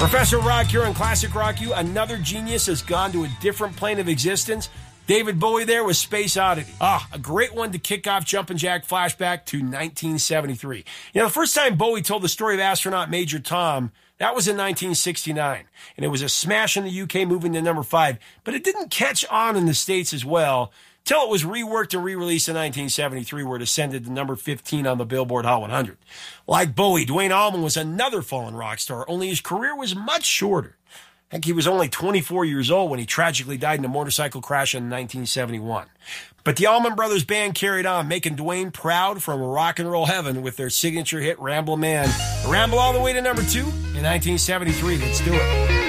Professor Rock here on Classic Rock U. Another genius has gone to a different plane of existence. David Bowie there with Space Oddity. A great one to kick off Jumpin' Jack flashback to 1973. You know, the first time Bowie told the story of astronaut Major Tom, that was in 1969. And it was a smash in the UK, moving to number 5. But it didn't catch on in the States as well, till it was reworked and re-released in 1973, where it ascended to number 15 on the Billboard Hot 100. Like Bowie, Duane Allman was another fallen rock star, only his career was much shorter. I think he was only 24 years old when he tragically died in a motorcycle crash in 1971. But the Allman Brothers Band carried on, making Duane proud from rock and roll heaven with their signature hit, Ramble Man. Ramble all the way to number 2 in 1973. Let's do it.